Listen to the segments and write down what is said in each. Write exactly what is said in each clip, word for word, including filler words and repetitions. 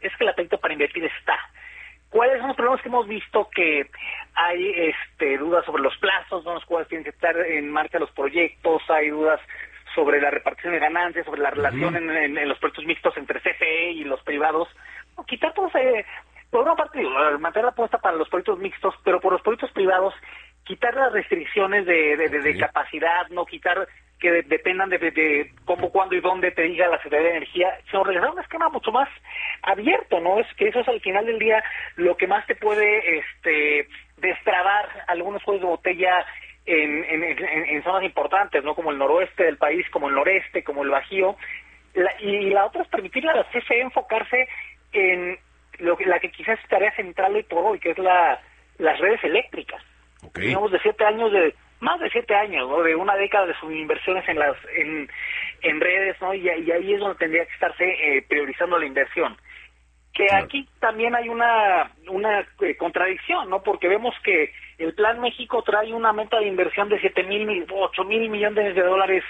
es que el apetito para invertir está. ¿Cuáles son los problemas que hemos visto? Que hay este, dudas sobre los plazos, ¿no? Los cuales tienen que estar en marcha los proyectos, hay dudas sobre la repartición de ganancias, sobre la relación uh-huh. en, en, en los proyectos mixtos entre C F E y los privados. No, quitar todos, eh, por una parte, mantener la apuesta para los proyectos mixtos, pero por los proyectos privados, quitar las restricciones de, de, de, de capacidad, no quitar que de, dependan de, de, de cómo, cuándo y dónde te diga la Secretaría de Energía, sino regresar a un esquema mucho más abierto, ¿no? Es que eso es al final del día lo que más te puede este destrabar algunos cuellos de botella en, en, en, en zonas importantes, ¿no? Como el noroeste del país, como el noreste, como el Bajío. La, y la otra es permitirle a la C F E enfocarse en lo que, la que quizás es tarea central hoy por hoy, que es la las redes eléctricas. Okay. Tenemos de siete años de más de siete años, ¿no? De una década de sus inversiones en las en, en redes, ¿no? Y, y ahí es donde tendría que estarse eh, priorizando la inversión. Que claro. Aquí también hay una una eh, contradicción, ¿no? Porque vemos que el Plan México trae una meta de inversión de siete mil, ocho mil millones de dólares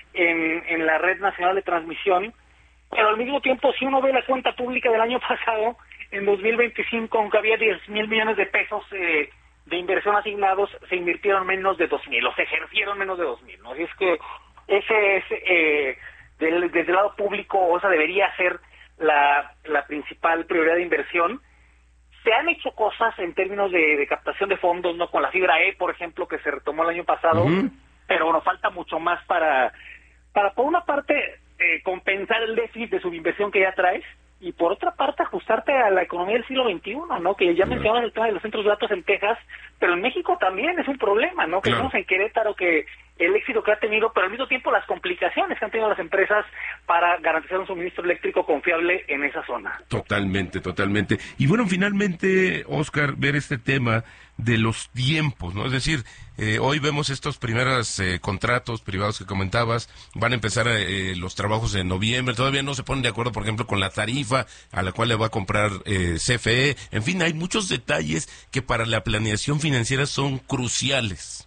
en, en la Red Nacional de Transmisión, pero al mismo tiempo, si uno ve la cuenta pública del año pasado, en dos mil veinticinco, aunque había diez mil millones de pesos eh, de inversión asignados, se invirtieron menos de dos mil, o se ejercieron menos de dos mil, ¿no? Así es que ese es, eh, del, desde el lado público, o sea, debería ser la, la principal prioridad de inversión. Se han hecho cosas en términos de, de captación de fondos, ¿no? Con la fibra E, por ejemplo, que se retomó el año pasado, uh-huh. pero bueno, falta mucho más para, para por una parte, eh, compensar el déficit de subinversión que ya traes, y por otra parte ajustarte a la economía del siglo veintiuno, ¿no? Que ya claro. mencionabas el tema de los centros de datos en Texas, pero en México también es un problema, ¿no? Que claro. vemos en Querétaro que el éxito que ha tenido, pero al mismo tiempo las complicaciones que han tenido las empresas para garantizar un suministro eléctrico confiable en esa zona. Totalmente, totalmente. Y bueno, finalmente, Óscar, ver este tema de los tiempos, ¿no? Es decir, eh, hoy vemos estos primeros eh, contratos privados que comentabas, van a empezar eh, los trabajos en noviembre, todavía no se ponen de acuerdo, por ejemplo, con la tarifa a la cual le va a comprar eh, C F E, en fin, hay muchos detalles que para la planeación financiera son cruciales.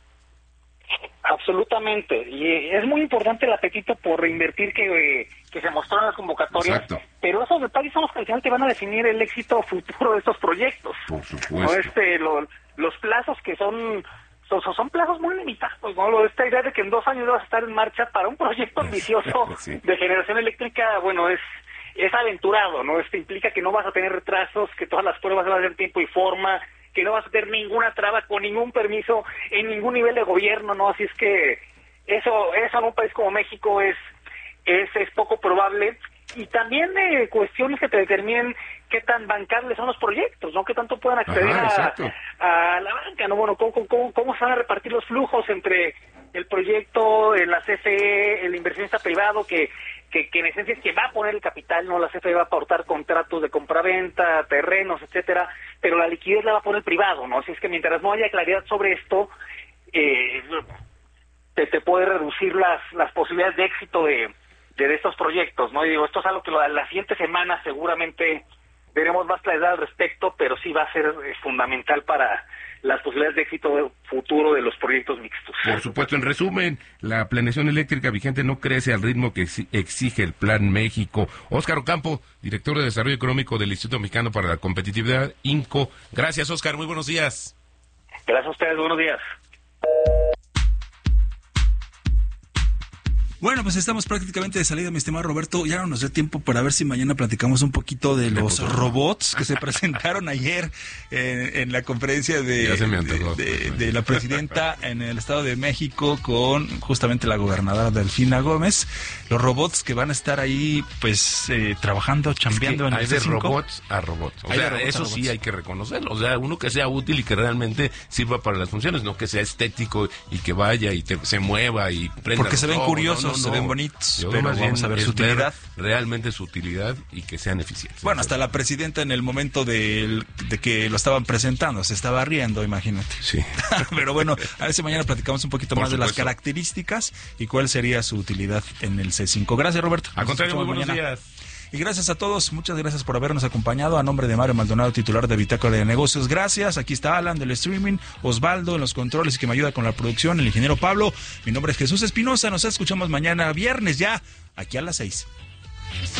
Absolutamente, y es muy importante el apetito por reinvertir que, que se mostró en las convocatorias. Exacto. Pero esos detalles son los que al final te van a definir el éxito futuro de estos proyectos. Por supuesto. ¿No? Este, lo, los plazos que son, son son plazos muy limitados, ¿no? Esta idea de que en dos años vas a estar en marcha para un proyecto ambicioso sí. de generación eléctrica, bueno, es es aventurado, ¿no? Esto implica que no vas a tener retrasos, que todas las pruebas van a ser en tiempo y forma, que no vas a tener ninguna traba con ningún permiso en ningún nivel de gobierno, ¿no? Así es que eso eso en un país como México es es, es poco probable. Y también de eh, cuestiones que te determinen qué tan bancables son los proyectos, ¿no? Qué tanto puedan acceder Ajá, a, a la banca, ¿no? Bueno, ¿cómo, cómo, cómo se van a repartir los flujos entre el proyecto, la C F E, el inversionista privado, que, que, que en esencia es quien va a poner el capital, ¿no? La C F E va a aportar contratos de compraventa, terrenos, etcétera, pero la liquidez la va a poner el privado, ¿no? Así es que mientras no haya claridad sobre esto, eh, te, te puede reducir las, las posibilidades de éxito de de estos proyectos, ¿no? Y digo, esto es algo que la, la siguiente semana seguramente veremos más claridad al respecto, pero sí va a ser eh, fundamental para las posibilidades de éxito futuro de los proyectos mixtos. Por supuesto, en resumen, la planeación eléctrica vigente no crece al ritmo que exige el Plan México. Óscar Ocampo, director de Desarrollo Económico del Instituto Mexicano para la Competitividad, INCO. Gracias, Óscar, muy buenos días. Gracias a ustedes, buenos días. Bueno, pues estamos prácticamente de salida, mi estimado Roberto. Ya no nos dio tiempo para ver si mañana platicamos un poquito de los robots que se presentaron ayer eh, en la conferencia de, de, de, de la presidenta en el Estado de México con justamente la gobernadora Delfina Gómez. Los robots que van a estar ahí, pues, eh, trabajando, chambeando es que en el C cinco. Hay de robots a robots. O sea, robots eso sí hay que reconocerlo. O sea, uno que sea útil y que realmente sirva para las funciones, no que sea estético y que vaya y te, se mueva y prenda. Porque se ven ojos, curiosos. No, no, no. Se ven bonitos, Yo pero más vamos a ver su utilidad. Ver realmente su utilidad y que sean eficientes. Bueno, hasta la presidenta en el momento de, de que lo estaban presentando se estaba riendo, imagínate. Sí. Pero bueno, a ver si mañana platicamos un poquito Por más supuesto. de las características y cuál sería su utilidad en el C cinco. Gracias, Roberto. Al contrario, muy buenos mañana. días. Y gracias a todos, muchas gracias por habernos acompañado. A nombre de Mario Maldonado, titular de Bitácora de Negocios, gracias. Aquí está Alan del streaming, Osvaldo en los controles que me ayuda con la producción, el ingeniero Pablo. Mi nombre es Jesús Espinosa, nos escuchamos mañana viernes ya, aquí a las seis.